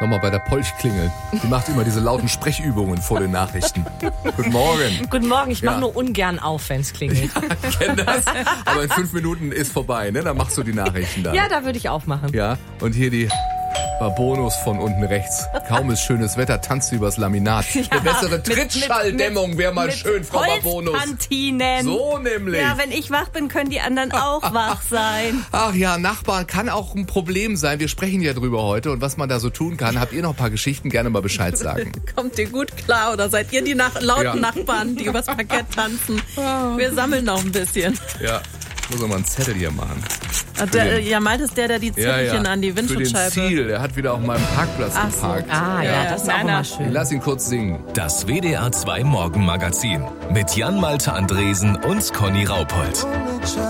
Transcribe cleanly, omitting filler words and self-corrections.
nochmal bei der Polch klingeln. Die macht immer diese lauten Sprechübungen vor den Nachrichten. Guten Morgen. Guten Morgen, ich mache nur ungern auf, wenn es klingelt. Ich kenne das. Aber in 5 Minuten ist vorbei, ne? Dann machst du die Nachrichten da. Ja, da würde ich auch machen. Ja, und hier die Bonus von unten rechts. Kaum ist schönes Wetter, tanzt sie übers Laminat. Eine bessere Trittschalldämmung wäre mal schön, Frau Bonus. Holzpantinen. So nämlich. Ja, wenn ich wach bin, können die anderen auch wach sein. Ach ja, Nachbarn kann auch ein Problem sein. Wir sprechen ja drüber heute und was man da so tun kann. Habt ihr noch ein paar Geschichten? Gerne mal Bescheid sagen. Kommt ihr gut klar oder seid ihr die lauten Nachbarn, die übers Parkett tanzen? Wir sammeln noch ein bisschen. Ja, muss man mal einen Zettel hier machen. Malte ist der die Zettelchen an die Windschutzscheibe. Für den Ziel, der hat wieder auf meinem Parkplatz geparkt. So. Ja, das ist auch immer schön. Lass ihn kurz singen. Das WDR 2 Morgenmagazin mit Jan Malte Andresen und Conny Raupold.